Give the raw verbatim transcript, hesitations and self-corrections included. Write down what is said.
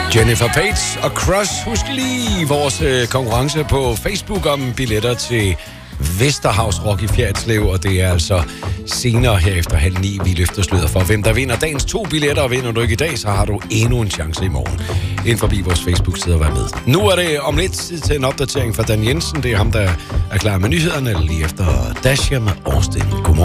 Jennifer Page og Crush. Husk lige vores øh, konkurrence på Facebook om billetter til Vesterhavs Rock i Fjerritslev, og det er altså senere her efter halv ni, vi løfter sløret for, hvem der vinder dagens to billetter, og vinder du ikke i dag, så har du endnu en chance i morgen. Ind forbi vores Facebook-side og vær med. Nu er det om lidt tid til en opdatering fra Dan Jensen. Det er ham, der er klar med nyhederne lige efter Dasher med Austin. Godmorgen.